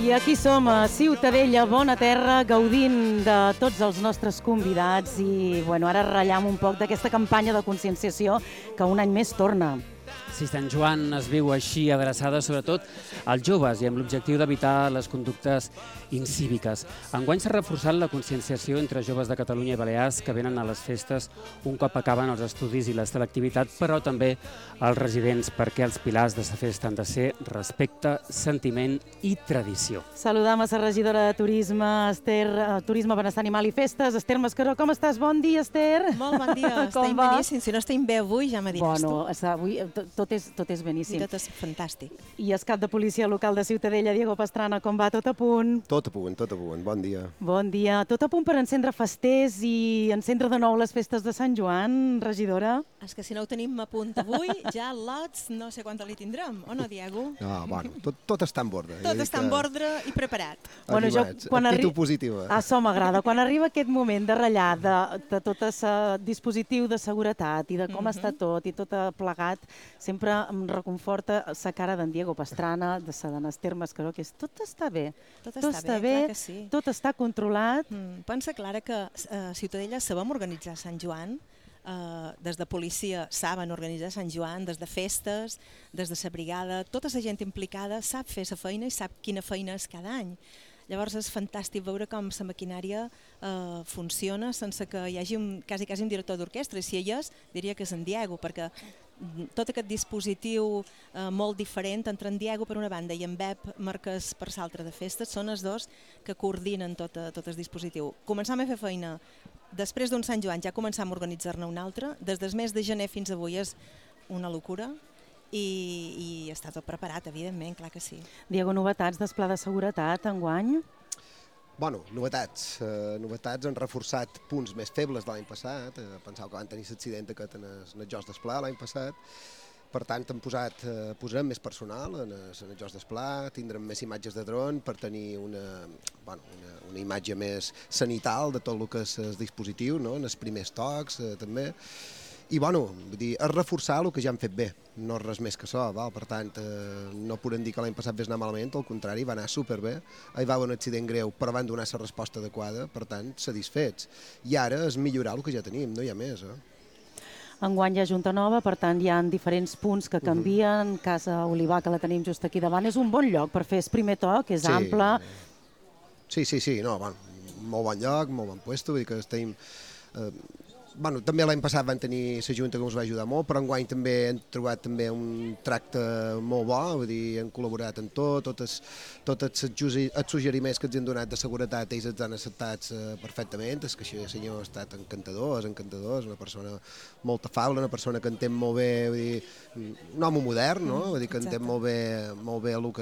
I aquí som a Ciutadella, bona terra, gaudint de tots els nostres convidats i ara ratllam un poc d'aquesta campanya de conscienciació que un any més torna. Si Sant Joan es viu així, adreçada sobretot als joves i amb l'objectiu d'evitar les conductes incíviques. Enguany s'ha reforçat la conscienciació entre joves de Catalunya i Balears que venen a les festes un cop acaben els estudis i la selectivitat, però també els residents, perquè els pilars de la festa han de ser respecte, sentiment i tradició. Saludam a la regidora de Turisme, Benestar Animal i Festes, Ester Mascaró. Com estàs? Bon dia, Ester. Molt bon dia, estem beníssim. Si no estem bé avui, ja me diràs tu. Avui tot és beníssim. I tot és fantàstic. I el cap de policia local de Ciutadella, Diego Pastrana, com va? Tot a punt? Tot a punt, tot a punt. Bon dia. Bon dia. Tot a punt per encendre festers i encendre de nou les festes de Sant Joan, regidora? És que si no ho tenim a punt avui, ja lots no sé quanta li tindrem, o no, Diego? Tot està en ordre. Tot està en ordre i preparat. Actitud positiva. Això m'agrada. Quan arriba aquest moment de ratllar de tot el dispositiu de seguretat i de com està tot i tot plegat, sempre em reconforta la cara d'en Diego Pastrana, de la d'en Ester Mascaró, que és tot està bé. Tot està bé, clar que sí. Tot està controlat. Pensa, Clara, que a Ciutadella sabem organitzar Sant Joan. Des de policia saben organitzar Sant Joan, des de festes, des de la brigada, tota la gent implicada sap fer la feina i sap quina feina és cada any. Llavors és fantàstic veure com la maquinària funciona sense que hi hagi quasi un director d'orquestra, i si hi és, diria que és en Diego, perquè tot aquest dispositiu molt diferent entre en Diego per una banda i en Bep Marquès per l'altra de festes són els dos que coordinen tot el dispositiu. Començam a fer feina després d'un Sant Joan, ja començam a organitzar-ne un altre, des del mes de gener fins avui és una locura i està tot preparat, evidentment, clar que sí. Diego, novetats del pla de seguretat enguany? Novetats. Novetats han reforçat punts més febles de l'any passat. Penseu que van tenir l'accident aquest en els Jocs d'Esplà l'any passat. Per tant, posarem més personal en els Jocs d'Esplà, tindrem més imatges de dron per tenir una imatge més sanital de tot el que és el dispositiu, en els primers tocs també. I és reforçar el que ja han fet bé, no res més que això. Per tant, no podem dir que l'any passat va anar malament, al contrari, va anar superbé. Hi va haver un accident greu, però van donar la resposta adequada, per tant, satisfets. I ara és millorar el que ja tenim, no hi ha més. Enguany hi ha Junta Nova, per tant hi ha diferents punts que canvien. Casa Olivar, que la tenim just aquí davant, és un bon lloc per fer el primer toc, és ample. Sí, molt bon lloc, molt bon puesto, vull dir que estem... També l'any passat van tenir la Junta que ens va ajudar molt, però enguany també hem trobat un tracte molt bo, vull dir, hem col·laborat en tots els suggeriments que ens han donat de seguretat, ells els han acceptat perfectament. És que això, el senyor ha estat encantador, és una persona molt afable, una persona que entén molt bé, vull dir, un home modern, no? Vull dir que entén molt bé el